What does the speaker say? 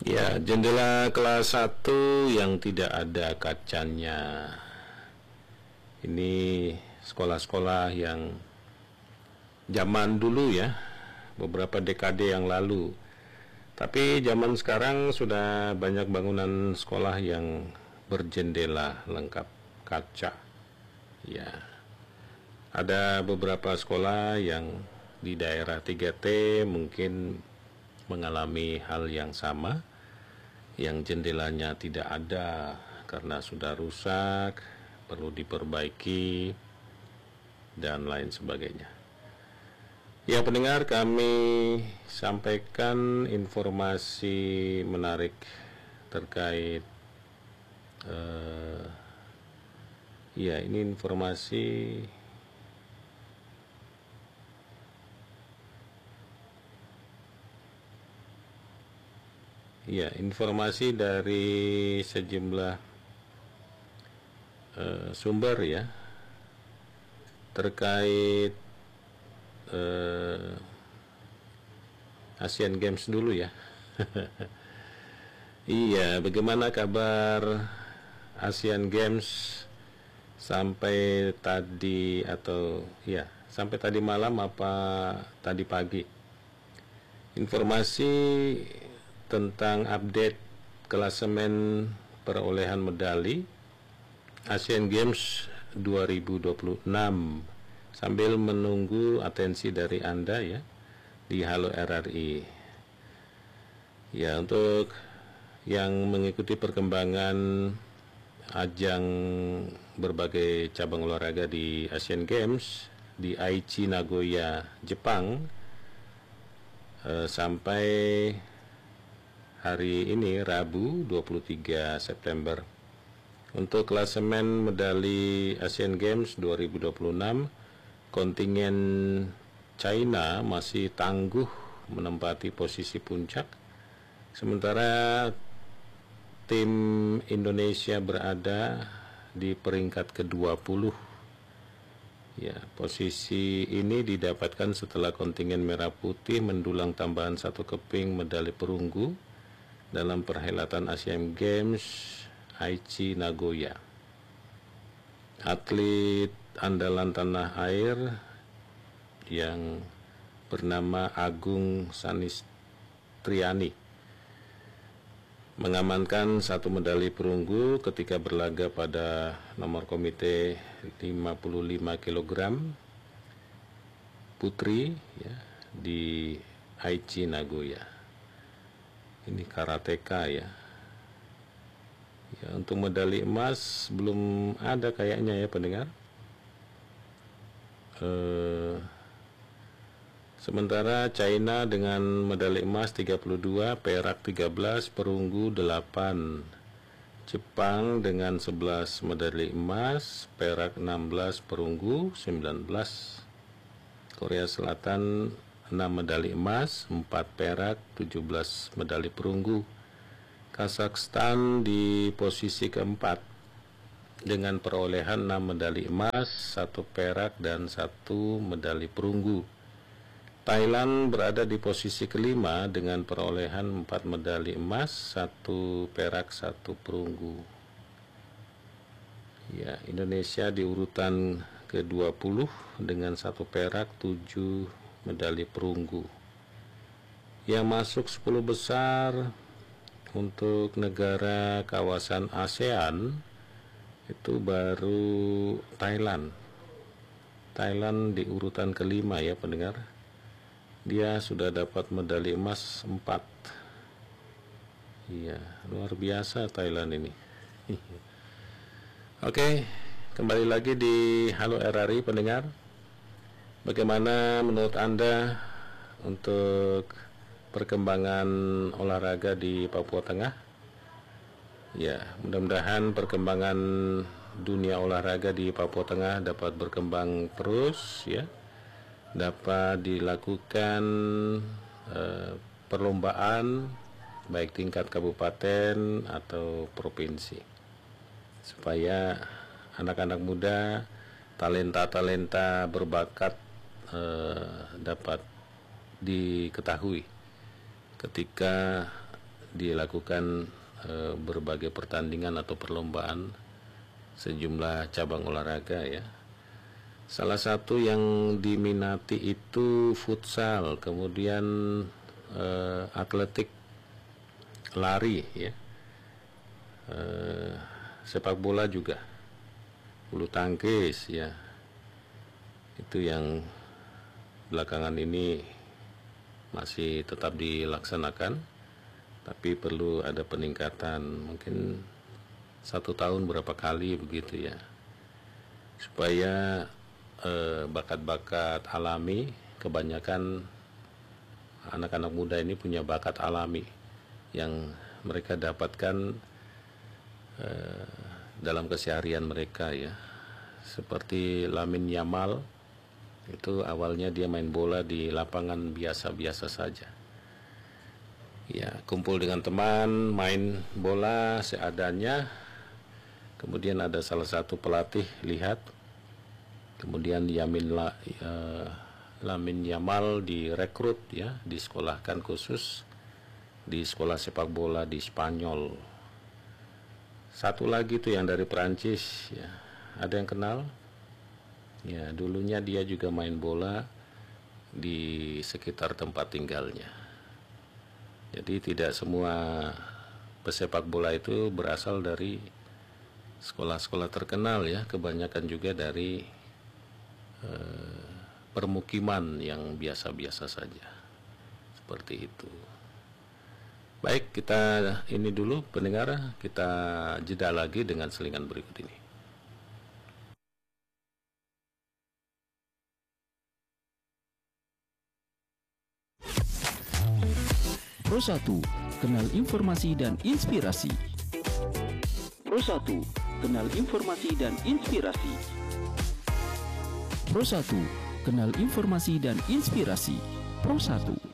Ya, jendela kelas 1 yang tidak ada kacanya. Ini sekolah-sekolah yang zaman dulu ya, beberapa dekade yang lalu. Tapi zaman sekarang sudah banyak bangunan sekolah yang berjendela lengkap kaca. Ya, ada beberapa sekolah yang di daerah 3T mungkin mengalami hal yang sama, yang jendelanya tidak ada karena sudah rusak, perlu diperbaiki, dan lain sebagainya. Ya pendengar, kami sampaikan informasi menarik terkait ya ini informasi informasi dari sejumlah sumber ya terkait Asian Games dulu ya. Iya, bagaimana kabar Asian Games sampai tadi sampai tadi malam apa tadi pagi? Informasi tentang update klasemen perolehan medali Asian Games 2026 sambil menunggu atensi dari Anda ya di Halo RRI. Ya, untuk yang mengikuti perkembangan ajang berbagai cabang olahraga di Asian Games di Aichi Nagoya, Jepang sampai hari ini Rabu 23 September. Untuk klasemen medali Asian Games 2026, kontingen China masih tangguh menempati posisi puncak, sementara tim Indonesia berada di peringkat ke-20. Ya, posisi ini didapatkan setelah kontingen merah putih mendulang tambahan 1 keping medali perunggu dalam perhelatan Asian Games Aichi Nagoya. Atlet andalan tanah air yang bernama Agung Sanistriani mengamankan 1 medali perunggu ketika berlaga pada nomor komite 55 kg putri ya, di Aichi Nagoya. Ini karateka ya. Ya, untuk medali emas belum ada kayaknya ya pendengar. Sementara China dengan medali emas 32, perak 13, perunggu 8. Jepang dengan 11 medali emas, perak 16, perunggu 19. Korea Selatan 6 medali emas, 4 perak, 17 medali perunggu. Kazakhstan di posisi keempat dengan perolehan 6 medali emas, 1 perak, dan 1 medali perunggu. Thailand berada di posisi kelima dengan perolehan 4 medali emas, 1 perak, 1 perunggu. Ya, Indonesia di urutan ke-20 dengan 1 perak, 7 medali perunggu. Yang masuk 10 besar untuk negara kawasan ASEAN itu baru Thailand. Thailand di urutan kelima ya pendengar. Dia sudah dapat medali emas 4. Iya, luar biasa Thailand ini. Oke, kembali lagi di Halo RRI pendengar. Bagaimana menurut Anda untuk perkembangan olahraga di Papua Tengah? Ya, mudah-mudahan perkembangan dunia olahraga di Papua Tengah dapat berkembang terus ya. Dapat dilakukan perlombaan baik tingkat kabupaten atau provinsi supaya anak-anak muda, talenta-talenta berbakat dapat diketahui ketika dilakukan berbagai pertandingan atau perlombaan sejumlah cabang olahraga ya. Salah satu yang diminati itu futsal, kemudian atletik, lari ya, sepak bola juga, bulu tangkis ya. Itu yang belakangan ini masih tetap dilaksanakan, tapi perlu ada peningkatan, mungkin 1 tahun berapa kali begitu ya, supaya bakat-bakat alami, kebanyakan anak-anak muda ini punya bakat alami yang mereka dapatkan dalam keseharian mereka ya. Seperti Lamine Yamal, itu awalnya dia main bola di lapangan biasa-biasa saja ya, kumpul dengan teman, main bola seadanya. Kemudian ada salah satu pelatih lihat, kemudian Lamine Yamal direkrut ya, disekolahkan khusus di sekolah sepak bola di Spanyol. Satu lagi tuh yang dari Perancis ya, ada yang kenal ya, dulunya dia juga main bola di sekitar tempat tinggalnya. Jadi tidak semua pesepak bola itu berasal dari sekolah-sekolah terkenal ya, kebanyakan juga dari permukiman yang biasa-biasa saja, seperti itu. Baik, kita ini dulu pendengar, kita jeda lagi dengan selingan berikut ini. Pro 1, kenal informasi dan inspirasi. Pro 1, kenal informasi dan inspirasi. Pro 1, kenal informasi dan inspirasi. Pro 1.